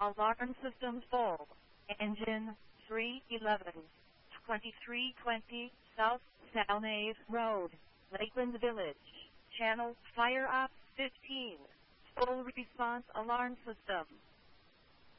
Alarm system full. Engine 311. 2320 South Salnave Road, Lakeland Village. Channel Fire Up 15. Full response alarm system.